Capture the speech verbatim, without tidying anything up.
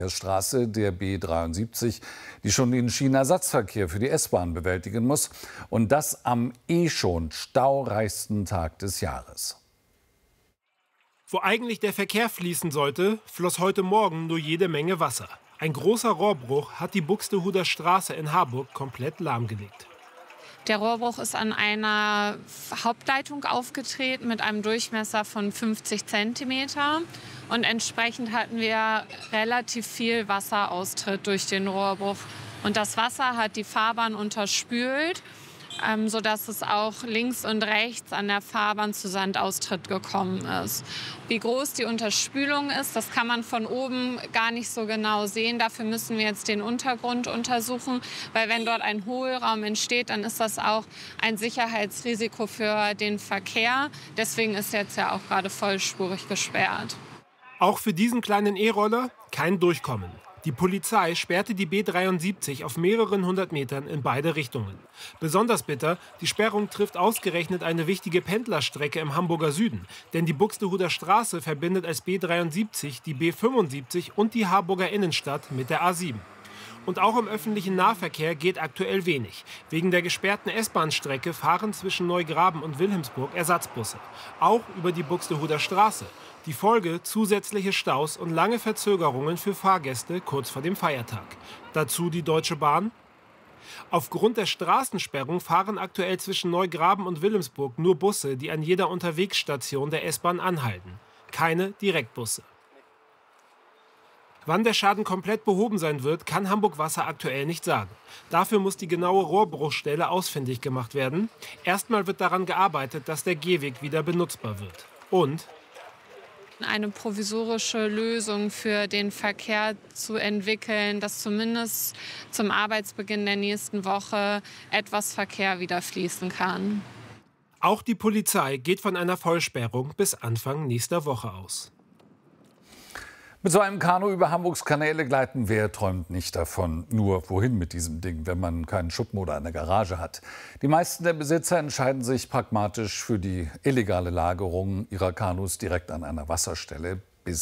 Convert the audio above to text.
Straße der B dreiundsiebzig, die schon den Schienenersatzverkehr für die S-Bahn bewältigen muss. Und das am eh schon staureichsten Tag des Jahres. Wo eigentlich der Verkehr fließen sollte, floss heute Morgen nur jede Menge Wasser. Ein großer Rohrbruch hat die Buxtehuder Straße in Harburg komplett lahmgelegt. Der Rohrbruch ist an einer Hauptleitung aufgetreten mit einem Durchmesser von fünfzig Zentimeter. Und entsprechend hatten wir relativ viel Wasseraustritt durch den Rohrbruch. Und das Wasser hat die Fahrbahn unterspült, ähm, sodass es auch links und rechts an der Fahrbahn zu Sandaustritt gekommen ist. Wie groß die Unterspülung ist, das kann man von oben gar nicht so genau sehen. Dafür müssen wir jetzt den Untergrund untersuchen, weil wenn dort ein Hohlraum entsteht, dann ist das auch ein Sicherheitsrisiko für den Verkehr. Deswegen ist jetzt ja auch gerade vollspurig gesperrt. Auch für diesen kleinen E-Roller kein Durchkommen. Die Polizei sperrte die B dreiundsiebzig auf mehreren hundert Metern in beide Richtungen. Besonders bitter, die Sperrung trifft ausgerechnet eine wichtige Pendlerstrecke im Hamburger Süden. Denn die Buxtehuder Straße verbindet als B dreiundsiebzig die B fünfundsiebzig und die Harburger Innenstadt mit der A sieben. Und auch im öffentlichen Nahverkehr geht aktuell wenig. Wegen der gesperrten S-Bahn-Strecke fahren zwischen Neugraben und Wilhelmsburg Ersatzbusse. Auch über die Buxtehuder Straße. Die Folge: zusätzliche Staus und lange Verzögerungen für Fahrgäste kurz vor dem Feiertag. Dazu die Deutsche Bahn. Aufgrund der Straßensperrung fahren aktuell zwischen Neugraben und Wilhelmsburg nur Busse, die an jeder Unterwegsstation der S-Bahn anhalten. Keine Direktbusse. Wann der Schaden komplett behoben sein wird, kann Hamburg Wasser aktuell nicht sagen. Dafür muss die genaue Rohrbruchstelle ausfindig gemacht werden. Erstmal wird daran gearbeitet, dass der Gehweg wieder benutzbar wird. Und eine provisorische Lösung für den Verkehr zu entwickeln, dass zumindest zum Arbeitsbeginn der nächsten Woche etwas Verkehr wieder fließen kann. Auch die Polizei geht von einer Vollsperrung bis Anfang nächster Woche aus. Mit so einem Kanu über Hamburgs Kanäle gleiten, wer träumt nicht davon? Nur wohin mit diesem Ding, wenn man keinen Schuppen oder eine Garage hat? Die meisten der Besitzer entscheiden sich pragmatisch für die illegale Lagerung ihrer Kanus direkt an einer Wasserstelle.